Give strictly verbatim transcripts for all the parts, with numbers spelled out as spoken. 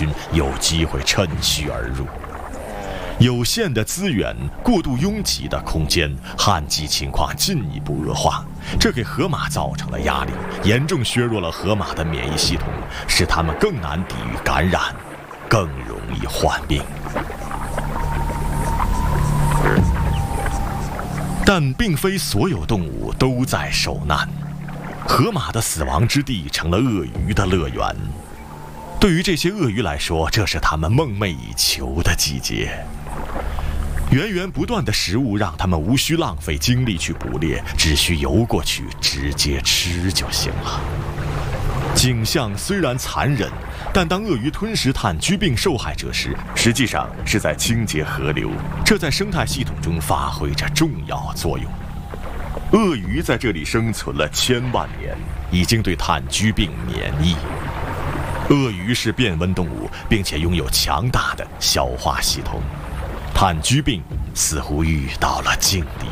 军有机会趁虚而入。有限的资源、过度拥挤的空间，旱季情况进一步恶化，这给河马造成了压力，严重削弱了河马的免疫系统，使它们更难抵御感染，更容易患病。但并非所有动物都在受难，河马的死亡之地成了鳄鱼的乐园。对于这些鳄鱼来说，这是它们梦寐以求的季节。源源不断的食物让它们无需浪费精力去捕猎，只需游过去直接吃就行了。景象虽然残忍，但当鳄鱼吞食炭疽病受害者时，实际上是在清洁河流，这在生态系统中发挥着重要作用。鳄鱼在这里生存了千万年，已经对炭疽病免疫。鳄鱼是变温动物，并且拥有强大的消化系统。炭疽病似乎遇到了劲敌。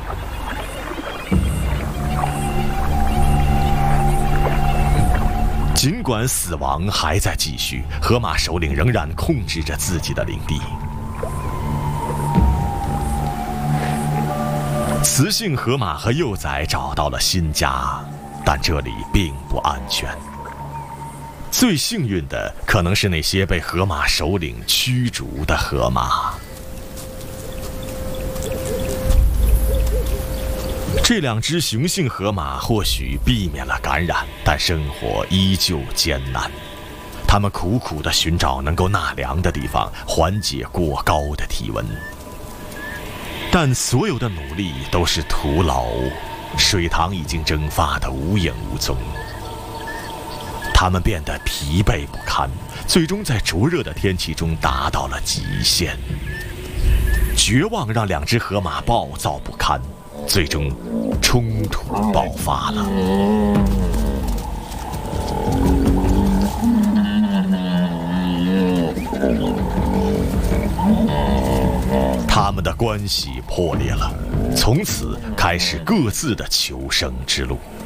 尽管死亡还在继续，河马首领仍然控制着自己的领地。雌性河马和幼崽找到了新家，但这里并不安全。最幸运的可能是那些被河马首领驱逐的河马。这两只雄性河马或许避免了感染，但生活依旧艰难。它们苦苦地寻找能够纳凉的地方，缓解过高的体温。但所有的努力都是徒劳，水塘已经蒸发得无影无踪。它们变得疲惫不堪，最终在灼热的天气中达到了极限。绝望让两只河马暴躁不堪，最终冲突爆发了。他们的关系破裂了，从此开始各自的求生之路。